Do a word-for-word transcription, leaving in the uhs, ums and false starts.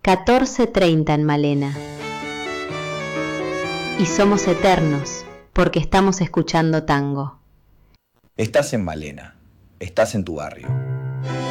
catorce treinta en Malena. Y somos eternos porque estamos escuchando tango. Estás en Malena, estás en tu barrio.